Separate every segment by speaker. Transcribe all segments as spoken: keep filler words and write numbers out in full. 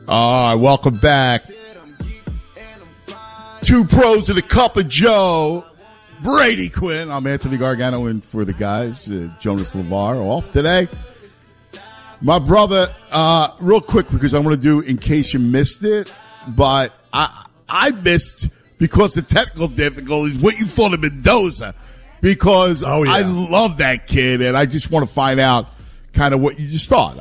Speaker 1: All right, welcome back. Two pros and a cup of Joe. Brady Quinn. I'm Anthony Gargano in for the guys. Uh, Jonas LeVar off today. My brother, uh, real quick, because I want to do in case you missed it, but I I missed because of technical difficulties what you thought of Mendoza. Because oh, yeah. I love that kid, and I just want to find out kind of what you just thought.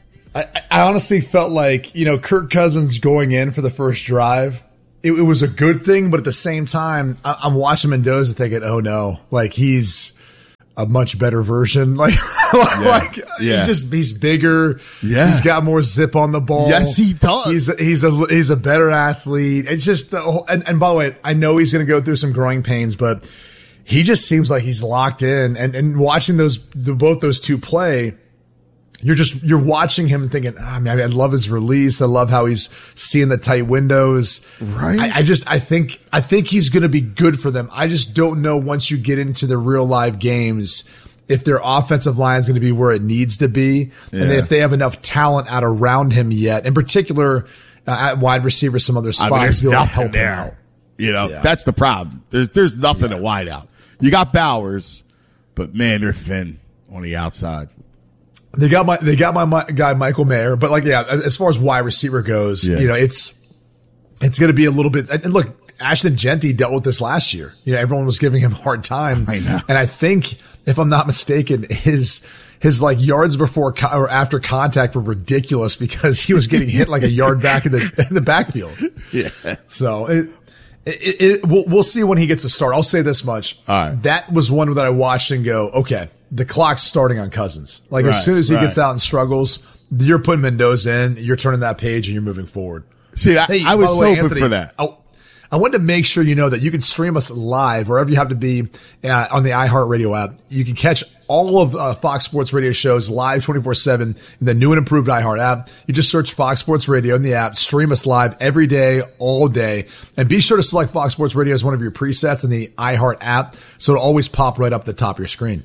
Speaker 2: I, I honestly felt like, you know, Kirk Cousins going in for the first drive, it, it was a good thing, but at the same time, I, I'm watching Mendoza thinking, oh no, like he's a much better version. Like, yeah. like yeah. he's just he's bigger.
Speaker 1: Yeah,
Speaker 2: he's got more zip on the ball.
Speaker 1: Yes, he does.
Speaker 2: He's a, he's a he's a better athlete. It's just the whole, and, and by the way, I know he's going to go through some growing pains, but he just seems like he's locked in. And and watching those the, both those two play. You're just, you're watching him thinking, oh, man, I love his release. I love how he's seeing the tight windows.
Speaker 1: Right.
Speaker 2: I, I just, I think, I think he's going to be good for them. I just don't know once you get into the real live games, if their offensive line is going to be where it needs to be. Yeah. And if they have enough talent out around him yet, in particular, uh, at wide receiver, some other spots,
Speaker 1: I mean, there's
Speaker 2: to
Speaker 1: nothing
Speaker 2: help
Speaker 1: there.
Speaker 2: him out.
Speaker 1: You know,
Speaker 2: yeah.
Speaker 1: that's the problem. There's, there's nothing
Speaker 2: yeah.
Speaker 1: at wide out. You got Bowers, but man, they're thin on the outside.
Speaker 2: They got my, they got my, my guy, Michael Mayer, but like, yeah, as far as wide receiver goes, yeah. you know, it's, it's going to be a little bit, and look, Ashton Genty dealt with this last year. You know, everyone was giving him a hard time.
Speaker 1: I know.
Speaker 2: And I think, if I'm not mistaken, his, his like yards before co- or after contact were ridiculous because he was getting hit like a yard back in the, in the backfield.
Speaker 1: Yeah.
Speaker 2: So it, it, it we'll, we'll see when he gets a start. I'll say this much.
Speaker 1: All right.
Speaker 2: That was one that I watched and go, okay, the clock's starting on Cousins. Like
Speaker 1: right,
Speaker 2: as soon as he
Speaker 1: right.
Speaker 2: gets out and struggles, you're putting Mendoza in, you're turning that page and you're moving forward.
Speaker 1: See, I,
Speaker 2: hey,
Speaker 1: I was
Speaker 2: way,
Speaker 1: hoping
Speaker 2: Anthony,
Speaker 1: for that.
Speaker 2: I, I wanted to make sure you know that you can stream us live wherever you have to be uh, on the iHeartRadio app. You can catch all of uh, Fox Sports Radio shows live twenty-four seven in the new and improved iHeart app. You just search Fox Sports Radio in the app, stream us live every day, all day. And be sure to select Fox Sports Radio as one of your presets in the iHeart app so it'll always pop right up the top of your screen.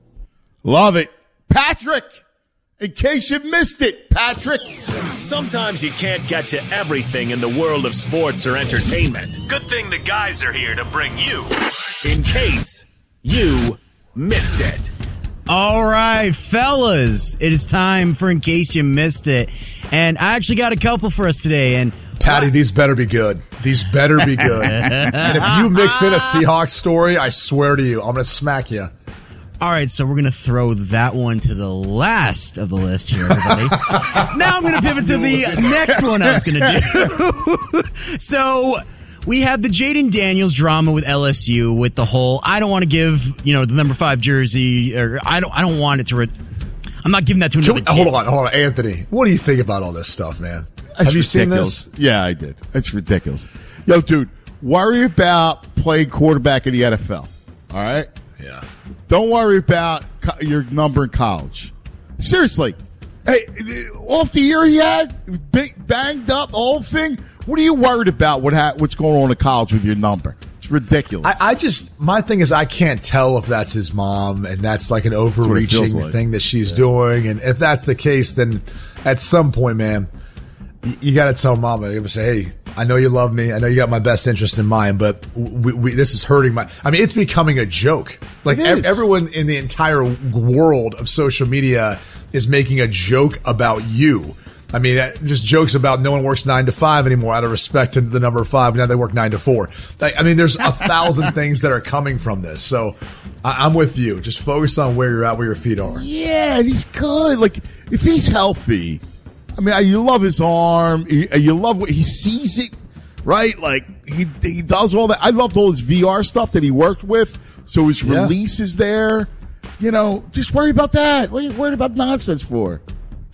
Speaker 1: Love it. Patrick, in case you missed it, Patrick.
Speaker 3: Sometimes you can't get to everything in the world of sports or entertainment. Good thing the guys are here to bring you In Case You Missed It.
Speaker 4: All right, fellas, it is time for In Case You Missed It. And I actually got a couple for us today. And
Speaker 2: Patty, these better be good. These better be good. And if you mix in a Seahawks story, I swear to you, I'm going to smack you.
Speaker 4: All right, so we're going to throw that one to the last of the list here, everybody. Now I'm going to pivot to the next one I was going to do. So we had the Jaden Daniels drama with L S U with the whole, I don't want to give, you know, the number five jersey, or I don't I don't want it to, re- I'm not giving that to another
Speaker 2: we,
Speaker 4: kid.
Speaker 2: Hold on, hold on, Anthony. What do you think about all this stuff, man?
Speaker 1: That's
Speaker 2: Have you
Speaker 1: ridiculous.
Speaker 2: seen this?
Speaker 1: Yeah, I did. It's ridiculous. Yo, dude, worry about playing quarterback in the N F L, all right?
Speaker 2: Yeah.
Speaker 1: Don't worry about co- your number in college. Seriously. Hey, off the year he had, big, banged up, the whole thing, what are you worried about what ha- what's going on in college with your number? It's ridiculous.
Speaker 2: I, I just, my thing is I can't tell if that's his mom and that's like an overreaching
Speaker 1: like.
Speaker 2: thing that she's
Speaker 1: yeah. doing.
Speaker 2: And if that's the case, then at some point, man, you, you got to tell mama, you got to say, hey, I know you love me. I know you got my best interest in mind, but we, we, this is hurting my, I mean, it's becoming a joke. Like ev- everyone in the entire world of social media is making a joke about you. I mean, just jokes about no one works nine to five anymore out of respect to the number five. Now they work nine to four. I mean, there's a thousand things that are coming from this. So I, I'm with you. Just focus on where you're at, where your feet are.
Speaker 1: Yeah, and he's good. Like, if he's healthy, I mean, you love his arm. You love what he sees it, right? Like, he he does all that. I loved all his V R stuff that he worked with. So his
Speaker 2: yeah.
Speaker 1: release is there. You know, just worry about that. What are you worried about nonsense for?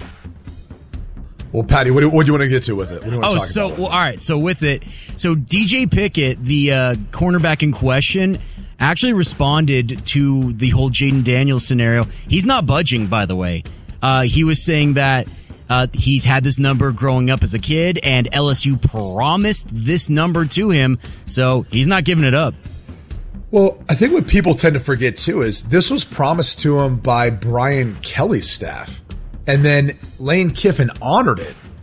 Speaker 2: Well, Patty, what do, what do you want to get to with it? What do you want to
Speaker 4: oh,
Speaker 2: talk
Speaker 4: so,
Speaker 2: about?
Speaker 4: well, all right. So with it, so D J Pickett, the uh, cornerback in question, actually responded to the whole Jaden Daniels scenario. He's not budging, by the way. Uh, he was saying that uh, he's had this number growing up as a kid, and L S U promised this number to him, so he's not giving it up.
Speaker 2: Well, I think what people tend to forget, too, is this was promised to him by Brian Kelly's staff. And then Lane Kiffin honored it.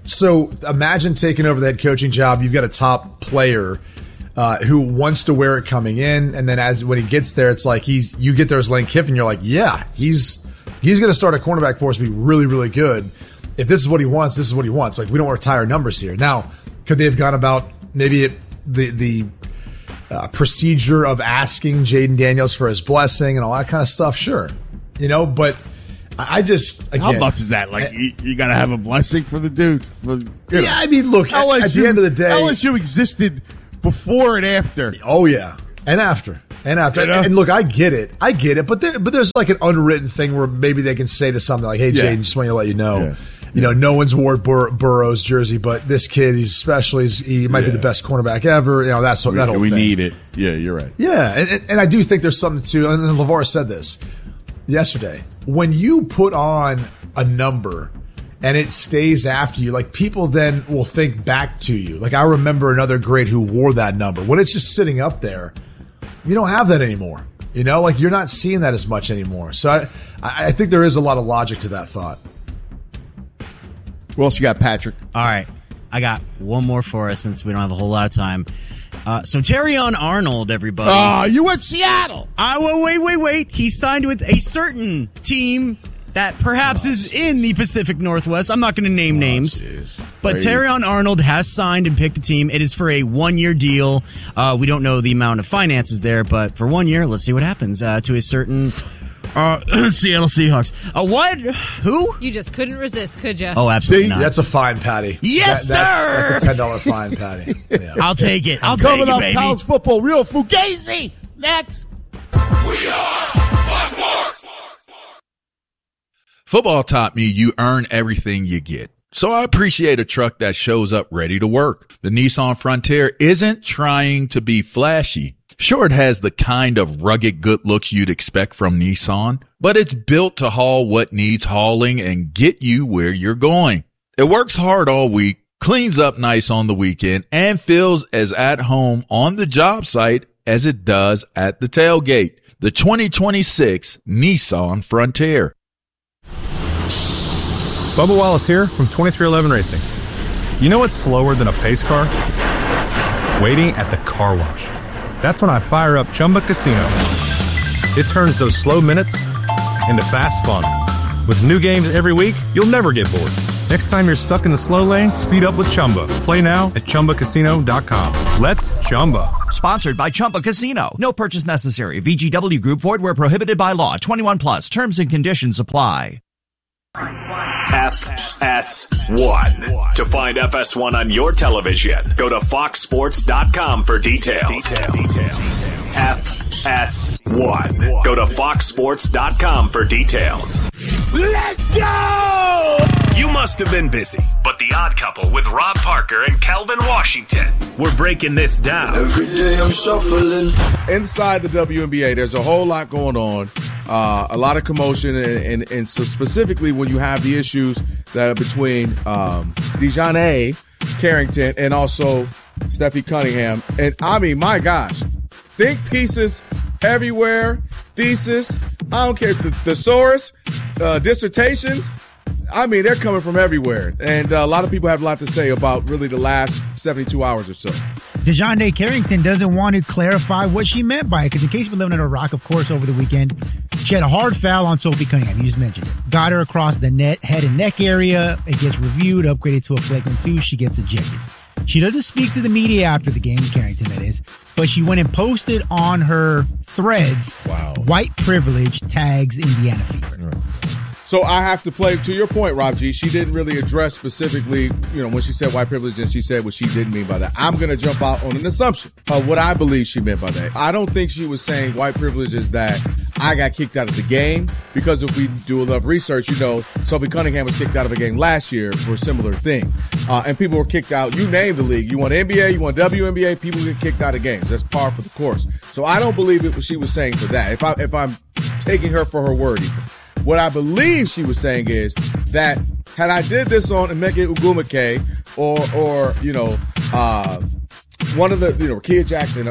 Speaker 2: So imagine taking over the head coaching job. You've got a top player uh, who wants to wear it coming in, and then as when he gets there, it's like he's you get there as Lane Kiffin. You're like, yeah, he's he's going to start a cornerback for us, be really, really good. If this is what he wants, this is what he wants. Like, we don't retire numbers here. Now, could they have gone about maybe it, the the uh, procedure of asking Jaden Daniels for his blessing and all that kind of stuff? Sure, you know, but. I just again,
Speaker 1: how much is that? Like, I, you, you got to have a blessing for the dude. For,
Speaker 2: yeah, know. I mean, look, L S U, at the end of the day,
Speaker 1: L S U existed before and after.
Speaker 2: Oh yeah, and after, and after. You know? and, and look, I get it, I get it, but there, but there's like an unwritten thing where maybe they can say to something like, "Hey, yeah. Jaden, just want to let you know." Yeah. You know, no one's wore Bur- Burrow's jersey, but this kid, he's special. He's, he might yeah. be the best cornerback ever. You know, that's what, that whole
Speaker 1: we
Speaker 2: thing.
Speaker 1: We need it. Yeah, you're right.
Speaker 2: Yeah, and, and I do think there's something to, and LeVar said this yesterday. When you put on a number and it stays after you, like, people then will think back to you. Like, I remember another great who wore that number. When it's just sitting up there, you don't have that anymore. You know, like, you're not seeing that as much anymore. So I, I think there is a lot of logic to that thought.
Speaker 1: What else you got, Patrick?
Speaker 4: All right. I got one more for us since we don't have a whole lot of time. Uh, so Terrion Arnold, everybody.
Speaker 1: Oh, you went Seattle.
Speaker 4: Uh, well, wait, wait, wait. He signed with a certain team that perhaps oh, is in the Pacific Northwest. I'm not going to name oh, names. Geez. But Terrion Arnold has signed and picked a team. It is for a one-year deal. Uh, we don't know the amount of finances there, but for one year, let's see what happens uh, to a certain... Uh, Seattle Seahawks. Uh, what? Who?
Speaker 5: You just couldn't resist, could you?
Speaker 4: Oh, absolutely not.
Speaker 2: That's a fine, Patty.
Speaker 4: Yes,
Speaker 2: that,
Speaker 4: that's,
Speaker 2: sir. That's a ten dollar fine, Patty. Yeah.
Speaker 4: I'll take it. I'll
Speaker 1: Coming
Speaker 4: take it,
Speaker 1: up,
Speaker 4: baby.
Speaker 1: College football, real Fugazi. Next.
Speaker 6: We are Sports. Football taught me you earn everything you get. So I appreciate a truck that shows up ready to work. The Nissan Frontier isn't trying to be flashy. Sure, it has the kind of rugged good looks you'd expect from Nissan, but it's built to haul what needs hauling and get you where you're going. It works hard all week, cleans up nice on the weekend, and feels as at home on the job site as it does at the tailgate. The twenty twenty-six Nissan Frontier.
Speaker 7: Bubba Wallace here from twenty-three eleven Racing. You know what's slower than a pace car? Waiting at the car wash. That's when I fire up Chumba Casino. It turns those slow minutes into fast fun. With new games every week, you'll never get bored. Next time you're stuck in the slow lane, speed up with Chumba. Play now at Chumba Casino dot com. Let's Chumba.
Speaker 8: Sponsored by Chumba Casino. No purchase necessary. V G W Group. Void where prohibited by law. twenty-one plus. Terms and conditions apply.
Speaker 3: F S one. To find F S one on your television, go to fox sports dot com for details. details. F S one. Go to fox sports dot com for details. Let's go! You must have been busy, but The Odd Couple with Rob Parker and Calvin Washington. We're breaking this down.
Speaker 9: Every day I'm shuffling.
Speaker 10: Inside the W N B A, there's a whole lot going on. Uh, a lot of commotion, and, and, and so specifically when you have the issues that are between um, DeJounte Carrington and also Steffi Cunningham. And I mean, my gosh, think pieces everywhere, thesis, I don't care, the thesaurus, uh, dissertations. I mean, they're coming from everywhere. And uh, a lot of people have a lot to say about really the last seventy-two hours or so.
Speaker 11: DeJounte Carrington doesn't want to clarify what she meant by it, because in case you've been living under a rock, of course, over the weekend, she had a hard foul on Sophie Cunningham. You just mentioned it. Got her across the net, head and neck area. It gets reviewed, upgraded to a flagrant two. She gets ejected. She doesn't speak to the media after the game, Carrington that is, but she went and posted on her threads,
Speaker 10: wow,
Speaker 11: white privilege tags Indiana Fever.
Speaker 10: Right. So I have to play to your point, Rob G. She didn't really address specifically, you know, when she said white privilege, and she said what she didn't mean by that. I'm going to jump out on an assumption of what I believe she meant by that. I don't think she was saying white privilege is that I got kicked out of the game, because if we do enough research, you know, Sophie Cunningham was kicked out of a game last year for a similar thing. Uh, and people were kicked out. You name the league. You want N B A, you want W N B A, people get kicked out of games. That's par for the course. So I don't believe it was she was saying for that. If, I, if I'm taking her for her word even. What I believe she was saying is that had I did this on Emeka Ogwumike or, or you know, uh, one of the, you know, Kia Jackson,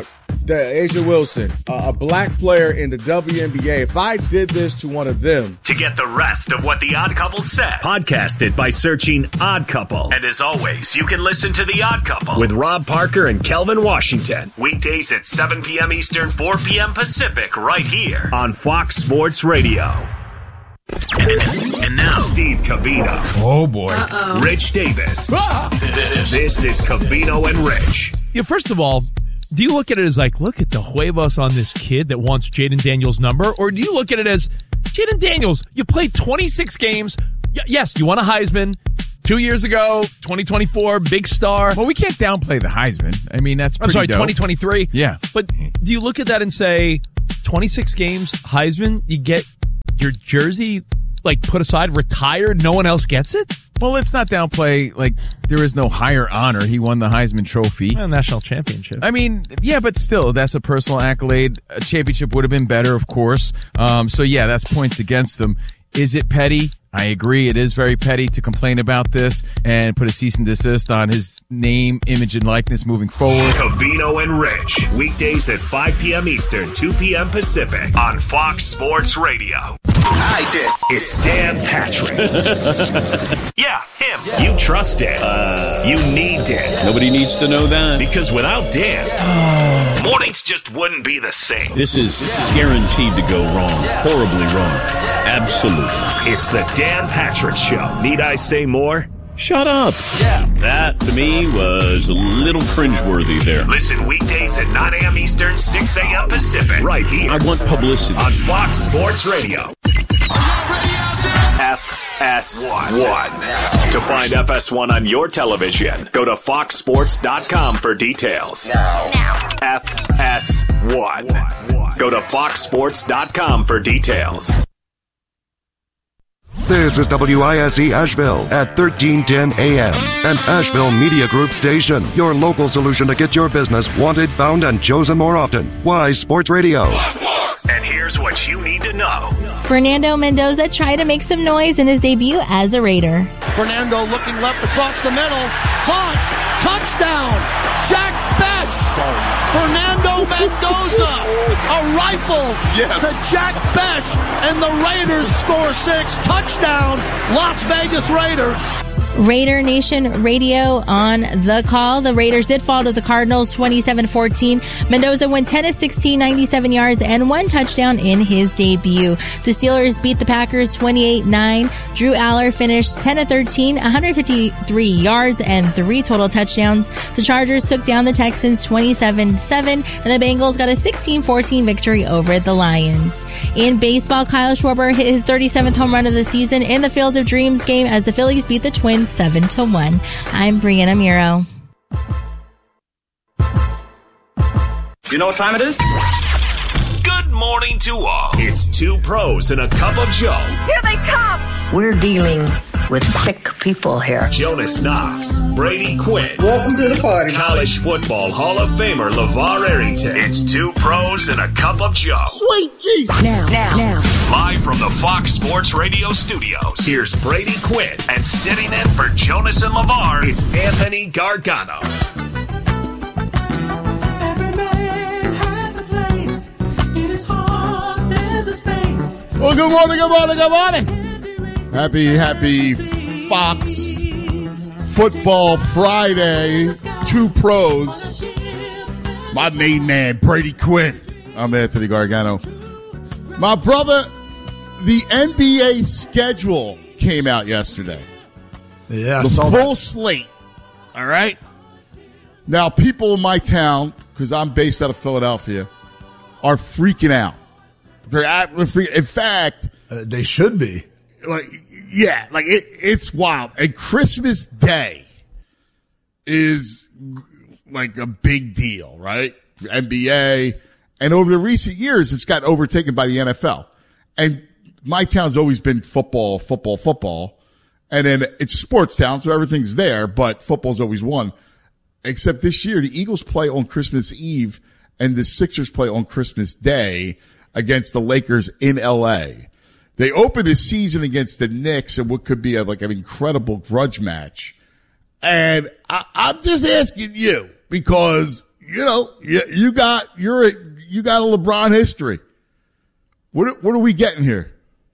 Speaker 10: the Asia Wilson, uh, a black player in the W N B A, if I did this to one of them.
Speaker 3: To get the rest of what The Odd Couple said, podcast it by searching Odd Couple. And as always, you can listen to The Odd Couple with Rob Parker and Kelvin Washington. Weekdays at seven p.m. Eastern, four p.m. Pacific, right here on Fox Sports Radio. And, and now, Steve Covino.
Speaker 5: Oh, boy.
Speaker 3: Uh-oh. Rich Davis. Ah! This is Covino and Rich.
Speaker 5: Yeah, first of all, do you look at it as like, look at the huevos on this kid that wants Jaden Daniels' number? Or do you look at it as, Jaden Daniels, you played twenty-six games. Y- yes, you won a Heisman two years ago, twenty twenty-four, big star.
Speaker 12: Well, we can't downplay the Heisman. I mean, that's pretty
Speaker 5: I'm sorry,
Speaker 12: dope.
Speaker 5: twenty twenty-three?
Speaker 12: Yeah.
Speaker 5: But do you look at that and say, twenty-six games, Heisman, you get your jersey, like, put aside, retired, no one else gets it?
Speaker 12: Well, let's not downplay, like, there is no higher honor. He won the Heisman Trophy.
Speaker 5: A national championship.
Speaker 12: I mean, yeah, but still, that's a personal accolade. A championship would have been better, of course. Um, so, yeah, that's points against them. Is it petty? I agree. It is very petty to complain about this and put a cease and desist on his name, image, and likeness moving forward.
Speaker 3: Covino and Rich. Weekdays at five p.m. Eastern, two p.m. Pacific on Fox Sports Radio. I did. It's Dan Patrick. Yeah, him. Yeah. You trust Dan. Uh, you need Dan.
Speaker 13: Nobody needs to know that.
Speaker 3: Because without Dan, oh. mornings just wouldn't be the same.
Speaker 13: This is guaranteed to go wrong. Horribly wrong. Absolutely.
Speaker 3: It's the Dan Patrick Show. Need I say more?
Speaker 13: Shut up.
Speaker 3: Yeah.
Speaker 13: That, to me, was a little cringeworthy there.
Speaker 3: Listen weekdays at nine a.m. Eastern, six a.m. Pacific. Right here.
Speaker 13: I want publicity.
Speaker 3: On Fox Sports Radio. F S one. To find F S one on your television, go to fox sports dot com for details. Now. Now. F S one. Go to fox sports dot com for details.
Speaker 14: This is W I S E Asheville at thirteen ten A M, an Asheville Media Group station. Your local solution to get your business wanted, found, and chosen more often. Why Sports Radio.
Speaker 3: And here's what you need to know.
Speaker 15: Fernando Mendoza tried to make some noise in his debut as a Raider.
Speaker 16: Fernando looking left across the middle. Caught. Touchdown. Jack Bech. Fernando Mendoza. A rifle yes. to Jack Bech. And the Raiders score six. Touchdown. Las Vegas Raiders.
Speaker 15: Raider Nation Radio on the call. The Raiders did fall to the Cardinals twenty-seven fourteen. Mendoza went ten of sixteen, ninety-seven yards, and one touchdown in his debut. The Steelers beat the Packers twenty-eight nine. Drew Aller finished ten of thirteen, one hundred fifty-three yards, and three total touchdowns. The Chargers took down the Texans twenty-seven seven, and the Bengals got a sixteen fourteen victory over the Lions. In baseball, Kyle Schwarber hit his thirty-seventh home run of the season in the Field of Dreams game as the Phillies beat the Twins seven to one. I'm Brianna Muro.
Speaker 3: You know what time it is? Good morning to all. It's two pros and a cup of Joe.
Speaker 17: Here they come. We're dealing with sick people here.
Speaker 3: Jonas Knox, Brady Quinn.
Speaker 18: Welcome to the party.
Speaker 3: College football Hall of Famer LeVar Arrington. It's two pros and a cup of Joe.
Speaker 18: Sweet Jesus.
Speaker 17: Now, now, now.
Speaker 3: Live from the Fox Sports Radio studios, here's Brady Quinn. And sitting in for Jonas and LeVar, it's Anthony Gargano.
Speaker 19: Every man has a place. In his heart, there's a space.
Speaker 1: Well, good morning, good morning, good morning. Happy, happy Fox Football Friday. Two pros. My main man, Brady Quinn. I'm Anthony Gargano. My brother, the N B A schedule came out yesterday.
Speaker 2: Yeah, I
Speaker 1: the
Speaker 2: saw
Speaker 1: full
Speaker 2: that.
Speaker 1: slate. All right? Now, people in my town, because I'm based out of Philadelphia, are freaking out. They're at, in fact,
Speaker 2: uh, they should be.
Speaker 1: Like, yeah, like it, it's wild. And Christmas Day is like a big deal, right? For N B A. And over the recent years, it's gotten overtaken by the N F L. And my town's always been football, football, football. And then it's a sports town, so everything's there, but football's always won. Except this year, the Eagles play on Christmas Eve and the Sixers play on Christmas Day against the Lakers in L A. They opened the season against the Knicks in what could be a, like an incredible grudge match. And I, I'm just asking you because you know, you, you got you're a, you got a LeBron history. What what are we getting here?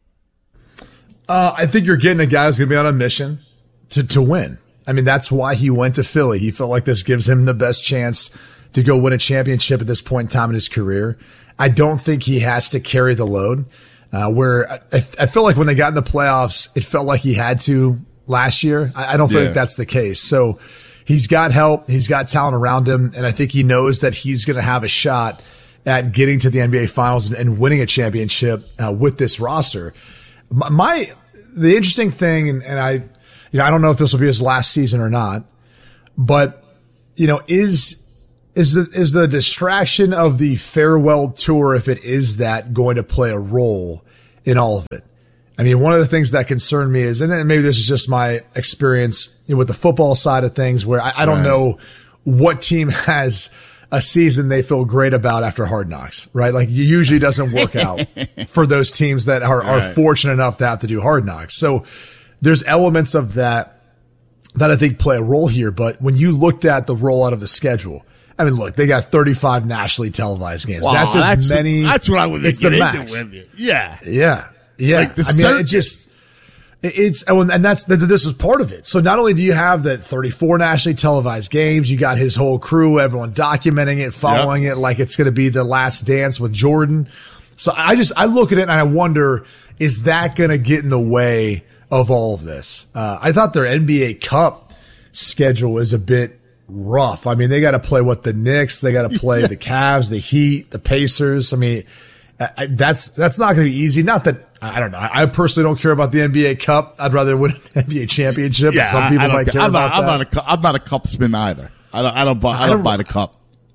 Speaker 2: Uh, I think you're getting a guy who's going to be on a mission to to win. I mean, that's why he went to Philly. He felt like this gives him the best chance to go win a championship at this point in time in his career. I don't think he has to carry the load. Uh, where I, I feel like when they got in the playoffs, it felt like he had to last year. I, I don't feel
Speaker 1: Yeah.
Speaker 2: like that's the case. So he's got help. He's got talent around him. And I think he knows that he's going to have a shot at getting to the N B A finals and, and winning a championship uh, with this roster. My, my, the interesting thing, and, and I, you know, I don't know if this will be his last season or not, but, you know, is, Is the, is the distraction of the farewell tour, if it is that, going to play a role in all of it? I mean, one of the things that concerned me is, and then maybe this is just my experience you know, with the football side of things, where I, I don't
Speaker 1: Right.
Speaker 2: know what team has a season they feel great about after Hard Knocks, right? Like, it usually doesn't work out for those teams that are, are
Speaker 1: Right.
Speaker 2: fortunate enough to have to do Hard Knocks. So there's elements of that that I think play a role here. But when you looked at the rollout of the schedule, I mean, look, they got thirty-five nationally televised games.
Speaker 1: Wow,
Speaker 2: that's as
Speaker 1: that's-
Speaker 2: many.
Speaker 1: that's what I would
Speaker 2: It's
Speaker 1: get
Speaker 2: the
Speaker 1: into
Speaker 2: max.
Speaker 1: with you. Yeah.
Speaker 2: Yeah. Yeah.
Speaker 1: Like the
Speaker 2: I mean,
Speaker 1: circuit.
Speaker 2: it just, it- it's, oh, and that's, this is part of it. So not only do you have the thirty-four nationally televised games, you got his whole crew, everyone documenting it, following it like it's going to be the last dance with Jordan. So I just, I look at it and I wonder, is that going to get in the way of all of this? Uh, I thought their N B A Cup schedule is a bit rough. I mean, they got to play what the Knicks, they got to play the Cavs, the Heat, the Pacers. I mean, I, I- that's that's not going to be easy. Not that I don't know. I, I personally don't care about the N B A Cup. I'd rather win an N B A championship.
Speaker 1: Yeah,
Speaker 2: Some
Speaker 1: I-
Speaker 2: people
Speaker 1: I don't
Speaker 2: might
Speaker 1: ca-
Speaker 2: care
Speaker 1: I'm
Speaker 2: about
Speaker 1: not, I'm
Speaker 2: that.
Speaker 1: not a cu- I'm not a cup spin either. I don't I don't buy I,
Speaker 2: I
Speaker 1: don't
Speaker 2: don't-
Speaker 1: buy the cup.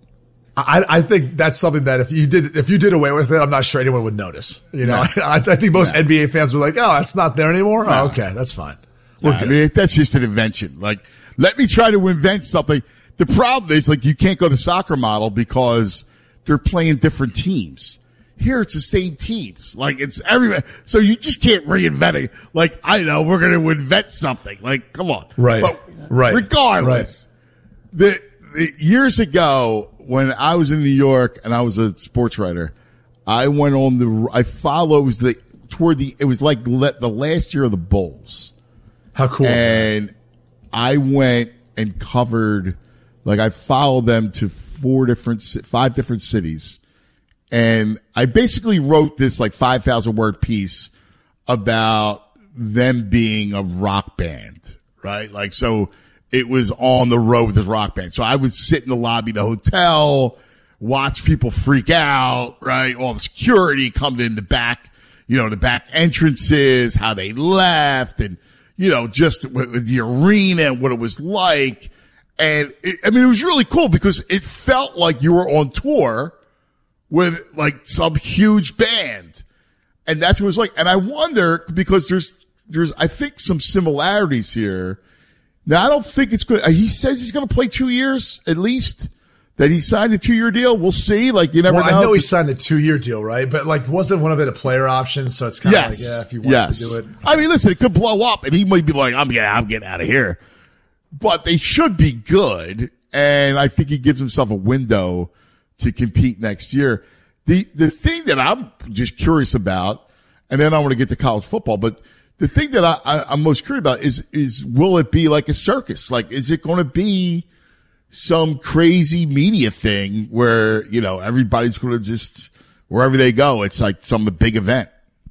Speaker 2: I, I think that's something that if you did if you did away with it, I'm not sure anyone would notice. You know, I, I think most N B A fans were like, "Oh, it's not there anymore." Oh, okay, that's fine. We're
Speaker 1: Yeah, I
Speaker 2: good.
Speaker 1: mean, that's just an invention. Like, let me try to invent something. The problem is, like, you can't go to soccer model because they're playing different teams. Here, it's the same teams. Like, it's everybody. So you just can't reinvent it. Like, I know, we're going to invent something. Like, come on.
Speaker 2: Right.
Speaker 1: But
Speaker 2: Right.
Speaker 1: regardless, the, the years ago, when I was in New York and I was a sports writer, I went on the, I followed, it was the, toward the, it was like le- the last year of the Bulls.
Speaker 2: How cool.
Speaker 1: And I went and covered, like, I followed them to four different, ci- five different cities. And I basically wrote this like five thousand word piece about them being a rock band, right? Like, so it was on the road with this rock band. So I would sit in the lobby of the hotel, watch people freak out, right? All the security coming in the back, you know, the back entrances, how they left, and, you know, just with, with the arena and what it was like. And it, I mean, it was really cool because it felt like you were on tour with like some huge band. And that's what it was like. And I wonder, because there's, there's, I think some similarities here. Now, I don't think it's good. He says he's going to play two years at least, that he signed a two year deal. We'll see. Like, you never
Speaker 2: well,
Speaker 1: know.
Speaker 2: I know he signed a two year deal, right? But like, wasn't one of it a player option? So it's kind of
Speaker 1: Yes.
Speaker 2: like, yeah, if he wants
Speaker 1: yes.
Speaker 2: to do it.
Speaker 1: I mean, listen, it could blow up and he might be like, I'm yeah, I'm getting out of here. But they should be good. And I think he gives himself a window to compete next year. The, the thing that I'm just curious about, and then I want to get to college football, but the thing that I, I, I'm most curious about is, is will it be like a circus? Like, is it going to be some crazy media thing where, you know, everybody's going to just, wherever they go, it's like some big event?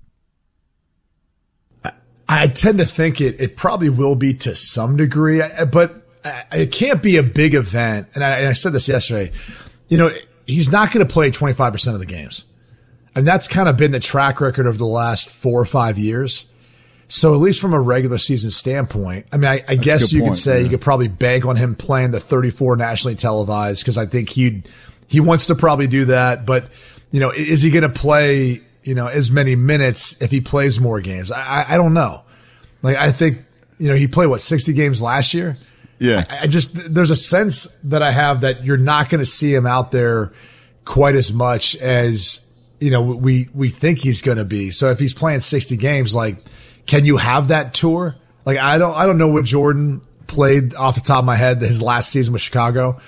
Speaker 2: I tend to think it, it probably will be to some degree, but it can't be a big event. And I, I said this yesterday, you know, he's not going to play twenty-five percent of the games. And that's kind of been the track record of the last four or five years. So at least from a regular season standpoint, I mean, I, I guess
Speaker 1: good
Speaker 2: you
Speaker 1: point,
Speaker 2: could say
Speaker 1: yeah.
Speaker 2: you could probably bank on him playing the thirty-four nationally televised because I think he he wants to probably do that. But, you know, is he going to play, you know, as many minutes if he plays more games? I, I, I don't know. Like, I think, you know, he played, what, sixty games last year?
Speaker 1: Yeah.
Speaker 2: I, I just, there's a sense that I have that you're not going to see him out there quite as much as, you know, we, we think he's going to be. So if he's playing sixty games, like, can you have that tour? Like, I don't, I don't know what Jordan played off the top of my head his last season with Chicago.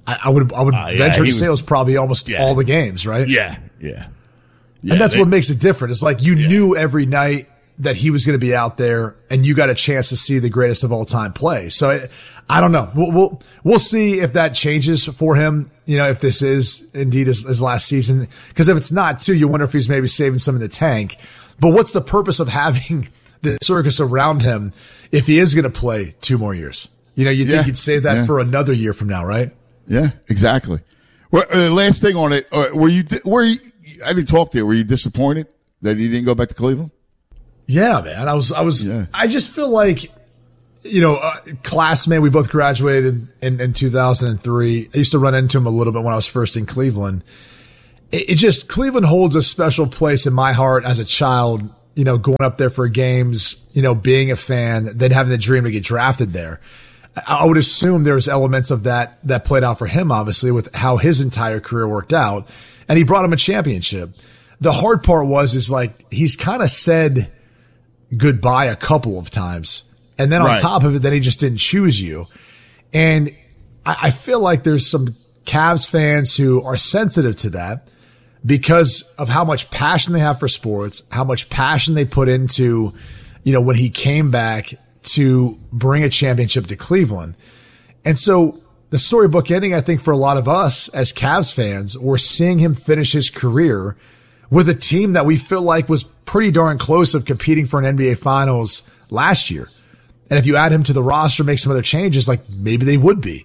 Speaker 2: I, I would I would
Speaker 1: Uh, yeah,
Speaker 2: venture
Speaker 1: he
Speaker 2: to say it
Speaker 1: was-
Speaker 2: was probably almost
Speaker 1: Yeah.
Speaker 2: all the games, right?
Speaker 1: Yeah, yeah. Yeah,
Speaker 2: and that's
Speaker 1: they-
Speaker 2: what makes it different. It's like you knew every night that he was going to be out there, and you got a chance to see the greatest of all time play. So it, I don't know. We'll, we'll we'll see if that changes for him. You know, if this is indeed his, his last season, because if it's not, too, you wonder if he's maybe saving some in the tank. But what's the purpose of having the circus around him if he is going to play two more years? You know, you think
Speaker 1: Yeah.
Speaker 2: you'd save that
Speaker 1: Yeah.
Speaker 2: for another year from now, right?
Speaker 1: Yeah, exactly. Well, uh, last thing on it, uh, were you? di- Were you? I didn't talk to you. Were you disappointed that he didn't go back to Cleveland?
Speaker 2: Yeah, man. I was, I was, I just feel like, you know, uh, classmate, we both graduated in, in two thousand three. I used to run into him a little bit when I was first in Cleveland. It, it just, Cleveland holds a special place in my heart as a child, you know, going up there for games, you know, being a fan, then having the dream to get drafted there. I, I would assume there's elements of that that played out for him, obviously, with how his entire career worked out. And he brought him a championship. The hard part was, is like, he's kind of said goodbye a couple of times. And then on
Speaker 1: Right.
Speaker 2: top of it, then he just didn't choose you. And I, I feel like there's some Cavs fans who are sensitive to that because of how much passion they have for sports, how much passion they put into, you know, when he came back to bring a championship to Cleveland. And so the storybook ending, I think, for a lot of us as Cavs fans, we're seeing him finish his career with a team that we feel like was pretty darn close of competing for an N B A Finals last year. And if you add him to the roster, make some other changes, like maybe they would be.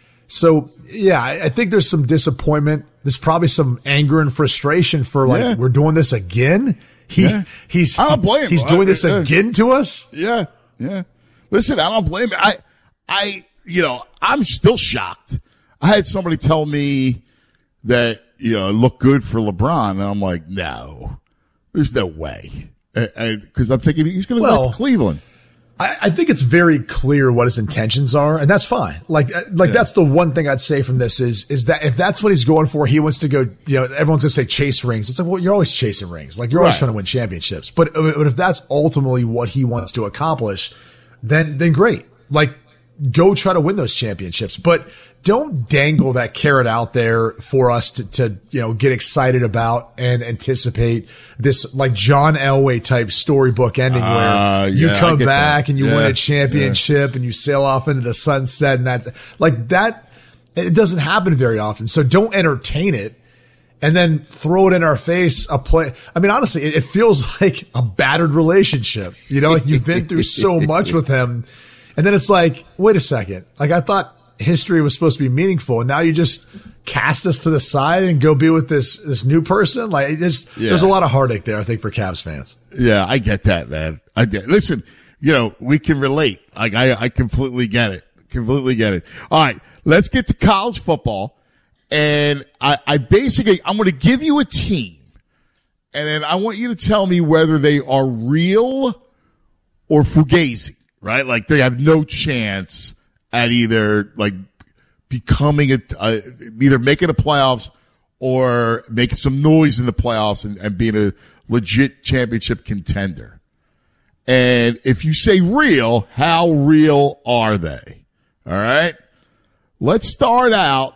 Speaker 2: So, yeah, I I think there's some disappointment. There's probably some anger and frustration for like,
Speaker 1: Yeah.
Speaker 2: we're doing this again. He,
Speaker 1: Yeah.
Speaker 2: he's,
Speaker 1: I don't blame him.
Speaker 2: he's doing this
Speaker 1: I-
Speaker 2: again to us.
Speaker 1: Yeah, yeah. Listen, I don't blame him. I, I, you know, I'm still shocked. I had somebody tell me that, you know, it looked good for LeBron, and I'm like, no, there's no way. Because I'm thinking he's going to go
Speaker 2: Well,
Speaker 1: back to Cleveland.
Speaker 2: I, I think it's very clear what his intentions are, and that's fine. Like, uh, like
Speaker 1: Yeah.
Speaker 2: that's the one thing I'd say from this is, is that if that's what he's going for, he wants to go, you know, everyone's gonna say chase rings. It's like, well, you're always chasing rings. Like, you're always
Speaker 1: Right.
Speaker 2: trying to win championships. But, but if that's ultimately what he wants to accomplish, then, then great. Like, go try to win those championships. But don't dangle that carrot out there for us to, to, you know, get excited about and anticipate this like John Elway type storybook ending
Speaker 1: Uh,
Speaker 2: where you
Speaker 1: yeah, I
Speaker 2: come
Speaker 1: get
Speaker 2: back
Speaker 1: that.
Speaker 2: and you
Speaker 1: Yeah,
Speaker 2: win a
Speaker 1: yeah.
Speaker 2: championship and you sail off into the sunset, and that's like that. It doesn't happen very often. So don't entertain it and then throw it in our face. A play. I mean, honestly, it, it feels like a battered relationship. You know, like you've been through so much with him. And then it's like, wait a second. Like I thought history was supposed to be meaningful, and now you just cast us to the side and go be with this this new person. Like there's
Speaker 1: Yeah.
Speaker 2: there's a lot of heartache there, I think, for Cavs fans.
Speaker 1: Yeah, I get that, man. I get. Listen, you know, we can relate. Like I, I completely get it. Completely get it. All right, let's get to college football, and I, I basically I'm going to give you a team, and then I want you to tell me whether they are real or fugazi. Right? Like they have no chance at either like becoming a, uh, either making the playoffs or making some noise in the playoffs and, and being a legit championship contender. And if you say real, how real are they? All right. Let's start out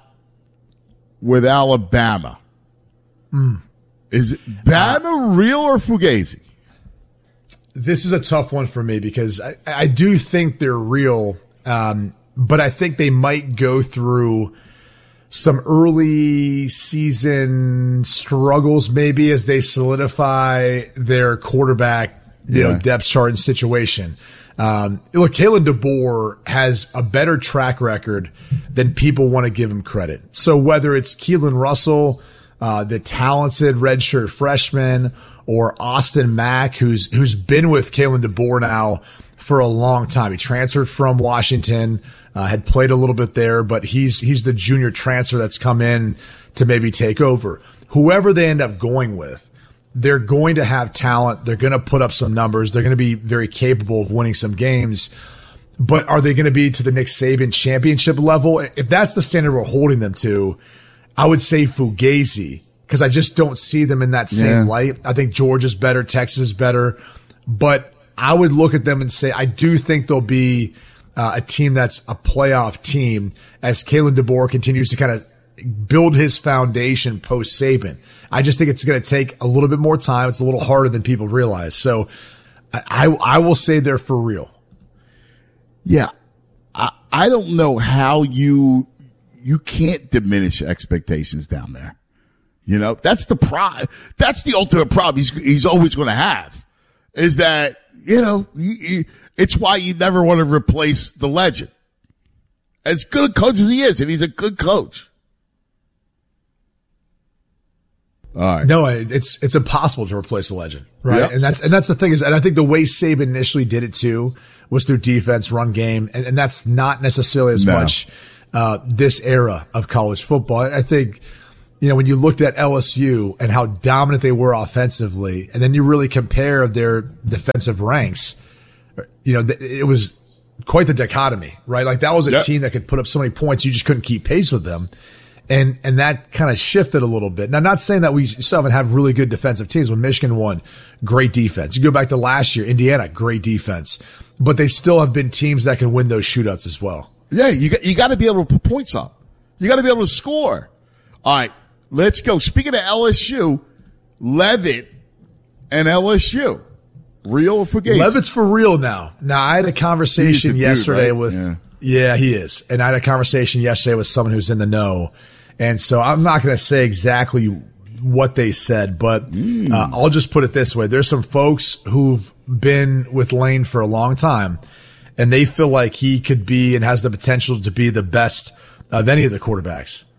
Speaker 1: with Alabama.
Speaker 2: Mm.
Speaker 1: Is it Bama real or fugazi?
Speaker 2: This is a tough one for me because I, I do think they're real, um, but I think they might go through some early season struggles maybe as they solidify their quarterback, you
Speaker 1: Yeah.
Speaker 2: know, depth chart and situation. Um, look, Kalen DeBoer has a better track record than people want to give him credit. So whether it's Keelan Russell, uh, the talented redshirt freshman, or Austin Mack, who's who's been with Kalen DeBoer now for a long time. He transferred from Washington, uh, had played a little bit there, but he's he's the junior transfer that's come in to maybe take over. Whoever they end up going with, they're going to have talent. They're going to put up some numbers. They're going to be very capable of winning some games. But are they going to be to the Nick Saban championship level? If that's the standard we're holding them to, I would say Fugazi, because I just don't see them in that same
Speaker 1: Yeah.
Speaker 2: light. I think Georgia's better, Texas is better, but I would look at them and say I do think they'll be uh, a team that's a playoff team as Kalen DeBoer continues to kind of build his foundation post Saban. I just think it's going to take a little bit more time. It's a little harder than people realize. So I, I will say they're for real.
Speaker 1: Yeah. I, I don't know how you, you can't diminish expectations down there. You know, that's the pro, that's the ultimate problem he's, he's always going to have is that, you know, he, he, it's why you never want to replace the legend. As good a coach as he is, and he's a good coach. All right.
Speaker 2: No, it's it's impossible to replace a legend, right?
Speaker 1: Yep.
Speaker 2: And that's and that's the thing is, and I think the way Saban initially did it too was through defense, run game, and, and that's not necessarily as
Speaker 1: No.
Speaker 2: much uh, this era of college football. I think, you know, when you looked at L S U and how dominant they were offensively, and then you really compare their defensive ranks, you know, it was quite the dichotomy, right? Like that was a
Speaker 1: Yep.
Speaker 2: team that could put up so many points, you just couldn't keep pace with them. And, and that kind of shifted a little bit. Now, not saying that we still haven't had really good defensive teams. When Michigan won, great defense. You go back to last year, Indiana, great defense. But they still have been teams that can win those shootouts as well.
Speaker 1: Yeah, you got, you got to be able to put points up. You got to be able to score. All right, let's go. Speaking of L S U, Levitt and L S U. Real or forget?
Speaker 2: Levitt's for real now. Now, I had a conversation
Speaker 1: He's a dude,
Speaker 2: yesterday
Speaker 1: right?
Speaker 2: with,
Speaker 1: Yeah.
Speaker 2: yeah, he is. And I had a conversation yesterday with someone who's in the know. And so I'm not going to say exactly what they said, but
Speaker 1: Mm.
Speaker 2: uh, I'll just put it this way. There's some folks who've been with Lane for a long time, and they feel like he could be and has the potential to be the best of any of the quarterbacks